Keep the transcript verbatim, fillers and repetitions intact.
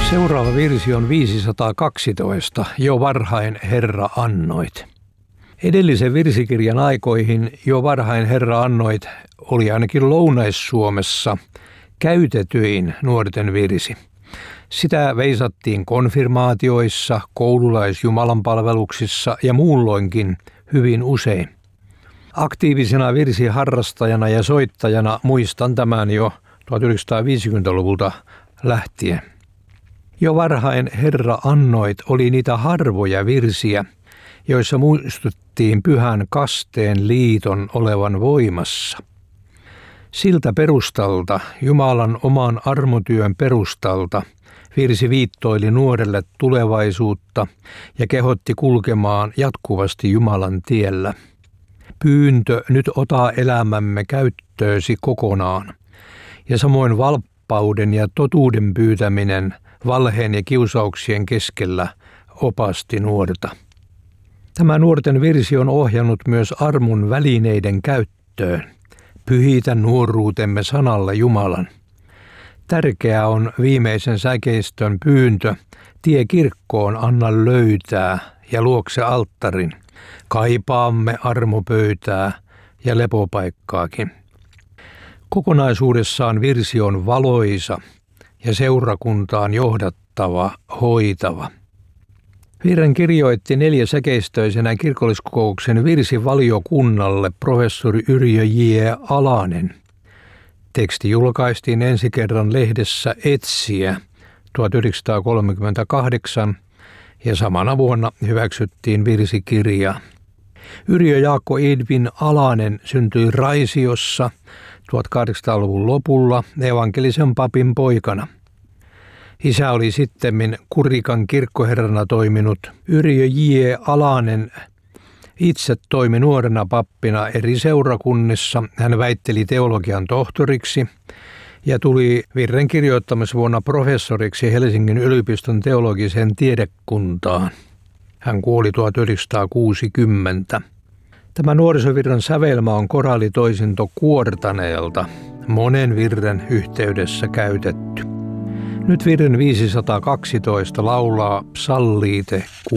Seuraava virsi on viisisataakaksitoista, Jo varhain Herra annoit. Edellisen virsikirjan aikoihin Jo varhain Herra annoit oli ainakin Lounais-Suomessa käytetyin nuorten virsi. Sitä veisattiin konfirmaatioissa, koululaisjumalanpalveluksissa ja muulloinkin hyvin usein. Aktiivisena virsiharrastajana ja soittajana muistan tämän jo tuhatyhdeksänsataaviisikymmentäluvulta lähtien. Jo varhain Herra annoit oli niitä harvoja virsiä, joissa muistuttiin pyhän kasteen liiton olevan voimassa. Siltä perustalta, Jumalan oman armotyön perustalta, virsi viittoili nuorelle tulevaisuutta ja kehotti kulkemaan jatkuvasti Jumalan tiellä. Pyyntö nyt ota elämämme käyttöösi kokonaan, ja samoin valppauden ja totuuden pyytäminen valheen ja kiusauksien keskellä opasti nuorta. Tämä nuorten virsi on ohjannut myös armon välineiden käyttöön. Pyhitä nuoruutemme sanalla Jumalan. Tärkeää on viimeisen säkeistön pyyntö, tie kirkkoon anna löytää ja luokse alttarin. Kaipaamme armopöytää ja lepopaikkaakin. Kokonaisuudessaan virsi on valoisa ja seurakuntaan johdattava, hoitava. Virren kirjoitti neljäsäkeistöisenä kirkolliskokouksen virsivaliokunnalle professori Yrjö J. Alanen. Teksti julkaistiin ensi kerran lehdessä Etsiä tuhatyhdeksänsataakolmekymmentäkahdeksan ja samana vuonna hyväksyttiin virsikirja. Yrjö Jaakko Edvin Alanen syntyi Raisiossa tuhatkahdeksansataaluvun lopulla evankelisen papin poikana. Isä oli sittemmin Kurikan kirkkoherrana toiminut Yrjö J. Alanen. Itse toimi nuorena pappina eri seurakunnissa. Hän väitteli teologian tohtoriksi ja tuli virren kirjoittamisvuonna professoriksi Helsingin yliopiston teologiseen tiedekuntaan. Hän kuoli tuhatyhdeksänsataakuusikymmentä. Tämä nuorisovirran sävelmä on koraalitoisinto Kuortaneelta, monen virren yhteydessä käytetty. Nyt virren viisisataakaksitoista laulaa psalliite